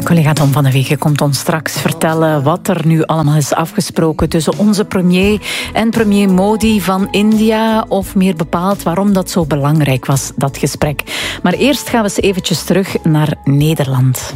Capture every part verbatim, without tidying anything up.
Collega Tom van de Wegen komt ons straks vertellen wat er nu allemaal is afgesproken tussen onze premier en premier Modi van India, of meer bepaald waarom dat zo belangrijk was, dat gesprek. Maar eerst gaan we eens eventjes terug naar Nederland.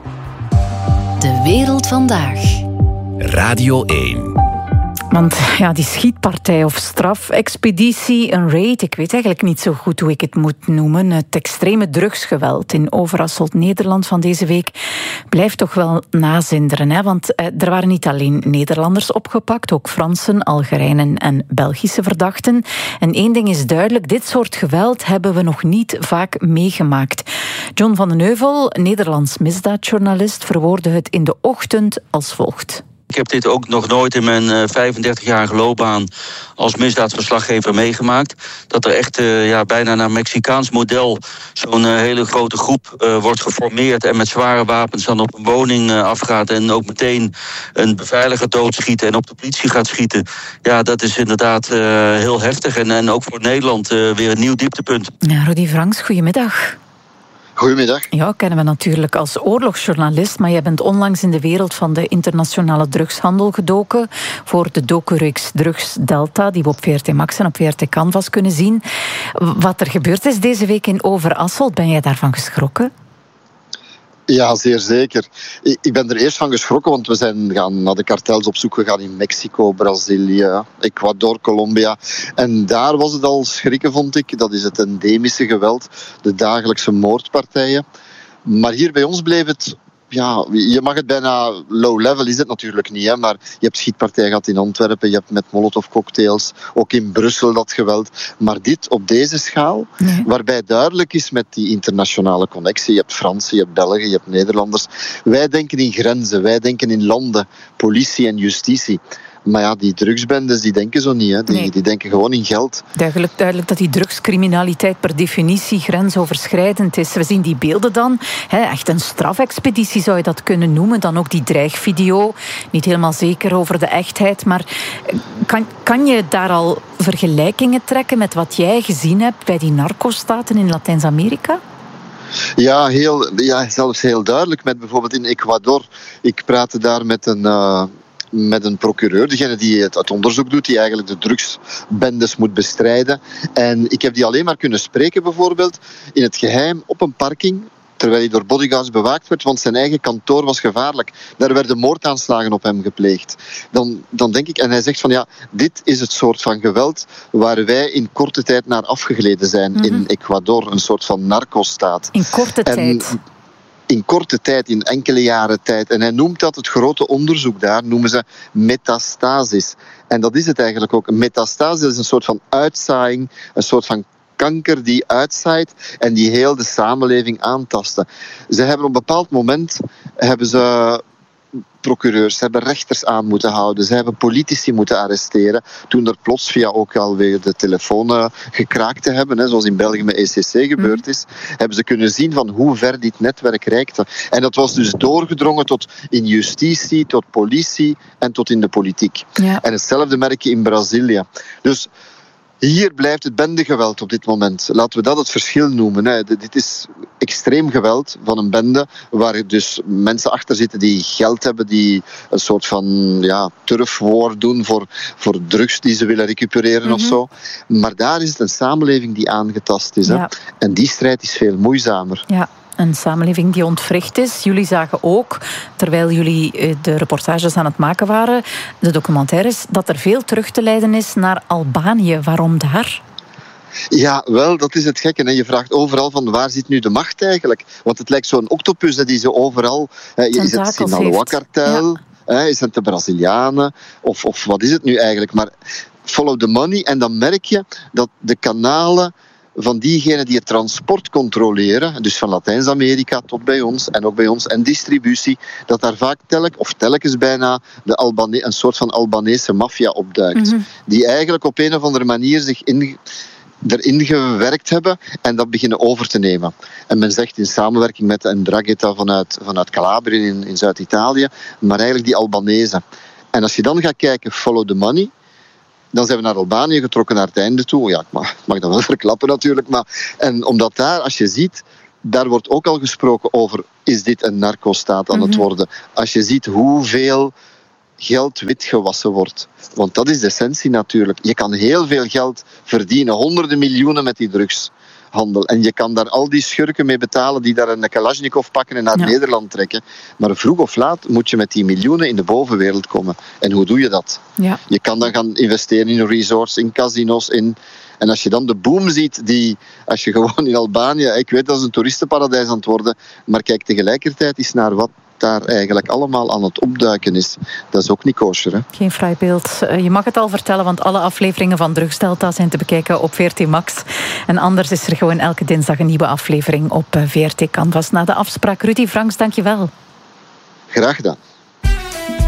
De wereld vandaag. Radio één. Want ja, die schietpartij of strafexpeditie, een raid, ik weet eigenlijk niet zo goed hoe ik het moet noemen. Het extreme drugsgeweld in Overasselt, Nederland van deze week blijft toch wel nazinderen. Hè? Want eh, er waren niet alleen Nederlanders opgepakt, ook Fransen, Algerijnen en Belgische verdachten. En één ding is duidelijk, dit soort geweld hebben we nog niet vaak meegemaakt. John van den Heuvel, Nederlands misdaadjournalist, verwoordde het in de ochtend als volgt. Ik heb dit ook nog nooit in mijn vijfendertigjarige loopbaan als misdaadverslaggever meegemaakt. Dat er echt uh, ja, bijna naar Mexicaans model zo'n uh, hele grote groep uh, wordt geformeerd en met zware wapens dan op een woning uh, afgaat en ook meteen een beveiliger doodschieten en op de politie gaat schieten. Ja, dat is inderdaad uh, heel heftig en, en ook voor Nederland uh, weer een nieuw dieptepunt. Ja, Rudy Franks, goedemiddag. Goedemiddag. Ja, kennen we natuurlijk als oorlogsjournalist, maar jij bent onlangs in de wereld van de internationale drugshandel gedoken voor de docureeks Drugs Delta, die we op V R T Max en op V R T Canvas kunnen zien. Wat er gebeurd is deze week in Overasselt, ben jij daarvan geschrokken? Ja, zeer zeker. Ik ben er eerst van geschrokken, want we zijn gaan naar de kartels op zoek gegaan in Mexico, Brazilië, Ecuador, Colombia. En daar was het al schrikken, vond ik. Dat is het endemische geweld, de dagelijkse moordpartijen. Maar hier bij ons bleef het... Ja, je mag het bijna low level, is het natuurlijk niet. Hè? Maar je hebt schietpartijen gehad in Antwerpen, je hebt met molotovcocktails, ook in Brussel dat geweld. Maar dit op deze schaal, nee. Waarbij duidelijk is met die internationale connectie. Je hebt Fransen, je hebt Belgen, je hebt Nederlanders. Wij denken in grenzen, wij denken in landen, politie en justitie. Maar ja, die drugsbendes, die denken zo niet. Hè. Die, nee. die denken gewoon in geld. Duidelijk, duidelijk dat die drugscriminaliteit per definitie grensoverschrijdend is. We zien die beelden dan. Hè, echt een strafexpeditie zou je dat kunnen noemen. Dan ook die dreigvideo. Niet helemaal zeker over de echtheid. Maar kan, kan je daar al vergelijkingen trekken met wat jij gezien hebt bij die narcostaten in Latijns-Amerika? Ja, heel, ja, zelfs heel duidelijk. Met bijvoorbeeld in Ecuador. Ik praatte daar met een... Uh, met een procureur, degene die het, het onderzoek doet, die eigenlijk de drugsbendes moet bestrijden. En ik heb die alleen maar kunnen spreken, bijvoorbeeld, in het geheim op een parking, terwijl hij door bodyguards bewaakt werd, want zijn eigen kantoor was gevaarlijk. Daar werden moordaanslagen op hem gepleegd. Dan, dan denk ik, en hij zegt van ja, dit is het soort van geweld waar wij in korte tijd naar afgegleden zijn mm-hmm. in Ecuador, een soort van narcostaat. In korte en, tijd? In korte tijd, in enkele jaren tijd. En hij noemt dat, het grote onderzoek daar, noemen ze metastasis. En dat is het eigenlijk ook. Een metastasis is een soort van uitzaaiing, een soort van kanker die uitzaait en die heel de samenleving aantasten. Ze hebben op een bepaald moment, hebben ze procureurs, ze hebben rechters aan moeten houden, ze hebben politici moeten arresteren, toen er plots via ook alweer de telefoon uh, gekraakt te hebben, hè, zoals in België met E C C gebeurd is, mm. hebben ze kunnen zien van hoe ver dit netwerk reikte. En dat was dus doorgedrongen tot in justitie, tot politie en tot in de politiek. Ja. En hetzelfde merk je in Brazilië. Dus hier blijft het bendegeweld op dit moment. Laten we dat het verschil noemen. Hè. Dit is extreem geweld van een bende waar dus mensen achter zitten die geld hebben, die een soort van ja, turfwar doen voor, voor drugs die ze willen recupereren mm-hmm. of zo. Maar daar is het een samenleving die aangetast is. Hè. Ja. En die strijd is veel moeizamer. Ja. Een samenleving die ontwricht is. Jullie zagen ook, terwijl jullie de reportages aan het maken waren, de documentaires, dat er veel terug te leiden is naar Albanië. Waarom daar? Ja, wel, dat is het gekke. Hè. Je vraagt overal van waar zit nu de macht eigenlijk? Want het lijkt zo'n octopus hè, die ze overal... Hè, is het Sinaloa-kartel? Ja. Is het de Brazilianen? Of, of wat is het nu eigenlijk? Maar follow the money. En dan merk je dat de kanalen van diegenen die het transport controleren, dus van Latijns-Amerika tot bij ons en ook bij ons, en distributie, dat daar vaak telk, of telkens bijna de Albane- een soort van Albanese maffia opduikt. Mm-hmm. Die eigenlijk op een of andere manier zich in, erin gewerkt hebben en dat beginnen over te nemen. En men zegt in samenwerking met een Ndrangheta vanuit, vanuit Calabrië in, in Zuid-Italië, maar eigenlijk die Albanese. En als je dan gaat kijken, follow the money, dan zijn we naar Albanië getrokken naar het einde toe. Ja, ik mag, mag dat wel verklappen natuurlijk. Maar, en omdat daar, als je ziet, daar wordt ook al gesproken over, is dit een narco-staat aan mm-hmm. het worden? Als je ziet hoeveel geld witgewassen wordt. Want dat is de essentie natuurlijk. Je kan heel veel geld verdienen, honderden miljoenen met die drugshandel. En je kan daar al die schurken mee betalen die daar een Kalashnikov pakken en naar ja. Nederland trekken. Maar vroeg of laat moet je met die miljoenen in de bovenwereld komen. En hoe doe je dat? Ja. Je kan dan gaan investeren in resorts, in casino's, in... En als je dan de boom ziet, die, als je gewoon in Albanië, ik weet dat is een toeristenparadijs aan het worden, maar kijk tegelijkertijd eens naar wat daar eigenlijk allemaal aan het opduiken is. Dat is ook niet kosher, hè? Geen fraai beeld. Je mag het al vertellen, want alle afleveringen van Drugsdelta zijn te bekijken op V R T Max. En anders is er gewoon elke dinsdag een nieuwe aflevering op V R T Canvas. Na de afspraak, Rudy Franks, dank je wel. Graag gedaan.